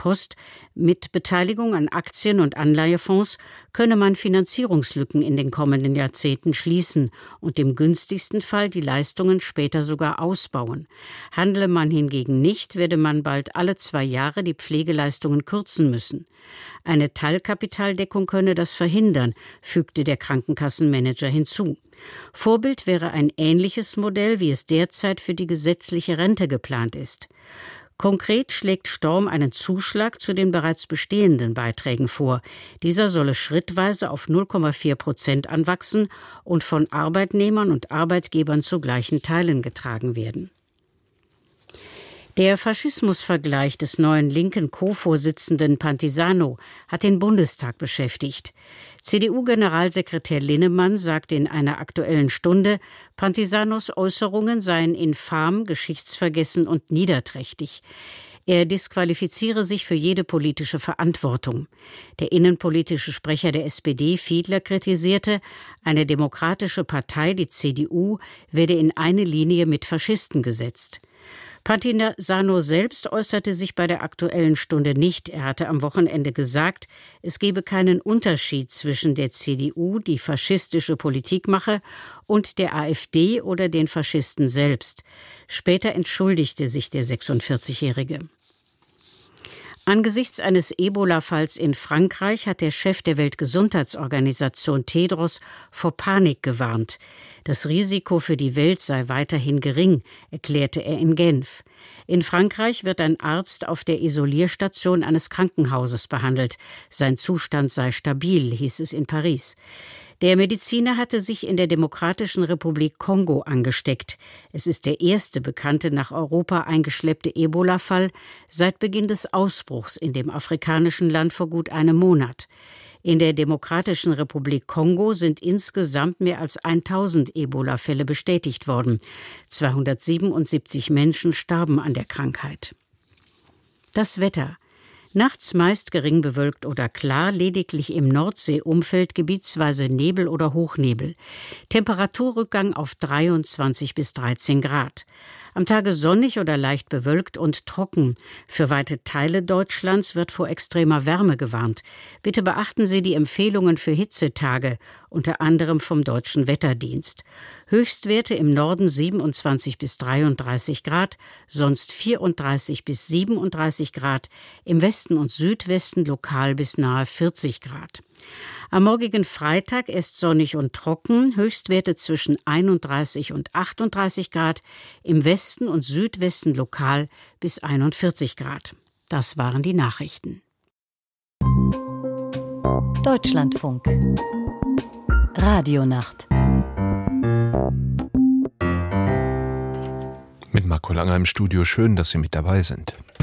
Post, mit Beteiligung an Aktien- und Anleihefonds könne man Finanzierungslücken in den kommenden Jahrzehnten schließen und im günstigsten Fall die Leistungen später sogar ausbauen. Handle man hingegen nicht, werde man bald alle 2 Jahre die Pflegeleistungen kürzen müssen. Eine Teilkapitaldeckung könne das verhindern, fügte der Krankenkassenmanager hinzu. Vorbild wäre ein ähnliches Modell, wie es derzeit für die gesetzliche Rente geplant ist. Konkret schlägt Storm einen Zuschlag zu den bereits bestehenden Beiträgen vor. Dieser solle schrittweise auf 0,4% anwachsen und von Arbeitnehmern und Arbeitgebern zu gleichen Teilen getragen werden. Der Faschismusvergleich des neuen linken Co-Vorsitzenden Pantisano hat den Bundestag beschäftigt. CDU-Generalsekretär Linnemann sagte in einer Aktuellen Stunde, Pantisanos Äußerungen seien infam, geschichtsvergessen und niederträchtig. Er disqualifiziere sich für jede politische Verantwortung. Der innenpolitische Sprecher der SPD, Fiedler, kritisierte, eine demokratische Partei, die CDU, werde in eine Linie mit Faschisten gesetzt. Pantisano selbst äußerte sich bei der Aktuellen Stunde nicht. Er hatte am Wochenende gesagt, es gebe keinen Unterschied zwischen der CDU, die faschistische Politik mache, und der AfD oder den Faschisten selbst. Später entschuldigte sich der 46-Jährige. Angesichts eines Ebola-Falls in Frankreich hat der Chef der Weltgesundheitsorganisation Tedros vor Panik gewarnt. Das Risiko für die Welt sei weiterhin gering, erklärte er in Genf. In Frankreich wird ein Arzt auf der Isolierstation eines Krankenhauses behandelt. Sein Zustand sei stabil, hieß es in Paris. Der Mediziner hatte sich in der Demokratischen Republik Kongo angesteckt. Es ist der erste bekannte nach Europa eingeschleppte Ebola-Fall seit Beginn des Ausbruchs in dem afrikanischen Land vor gut einem Monat. In der Demokratischen Republik Kongo sind insgesamt mehr als 1000 Ebola-Fälle bestätigt worden. 277 Menschen starben an der Krankheit. Das Wetter. Nachts meist gering bewölkt oder klar, lediglich im Nordseeumfeld gebietsweise Nebel oder Hochnebel. Temperaturrückgang auf 23 bis 13 Grad. Am Tage sonnig oder leicht bewölkt und trocken. Für weite Teile Deutschlands wird vor extremer Wärme gewarnt. Bitte beachten Sie die Empfehlungen für Hitzetage, unter anderem vom Deutschen Wetterdienst. Höchstwerte im Norden 27 bis 33 Grad, sonst 34 bis 37 Grad, im Westen und Südwesten lokal bis nahe 40 Grad. Am morgigen Freitag erst sonnig und trocken, Höchstwerte zwischen 31 und 38 Grad, im Westen und Südwesten lokal bis 41 Grad. Das waren die Nachrichten. Deutschlandfunk. Radionacht. Mit Marco Langer im Studio. Schön, dass Sie mit dabei sind.